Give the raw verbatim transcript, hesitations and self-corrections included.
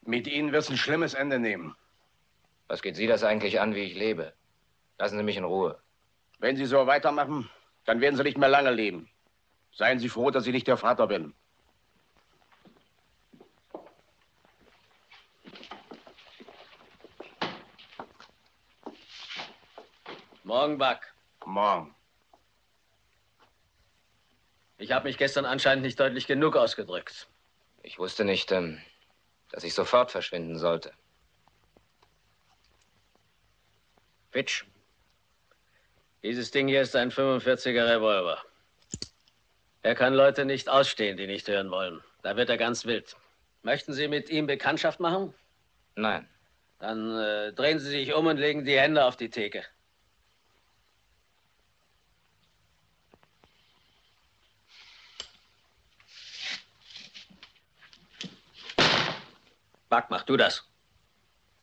Mit Ihnen wird es ein schlimmes Ende nehmen. Was geht Sie das eigentlich an, wie ich lebe? Lassen Sie mich in Ruhe. Wenn Sie so weitermachen, dann werden Sie nicht mehr lange leben. Seien Sie froh, dass ich nicht der Vater bin. Morgen, Buck. Morgen. Ich habe mich gestern anscheinend nicht deutlich genug ausgedrückt. Ich wusste nicht, ähm, dass ich sofort verschwinden sollte. Fitch. Dieses Ding hier ist ein fünfundvierziger Revolver. Er kann Leute nicht ausstehen, die nicht hören wollen. Da wird er ganz wild. Möchten Sie mit ihm Bekanntschaft machen? Nein. Dann äh, drehen Sie sich um und legen die Hände auf die Theke. Buck, mach du das.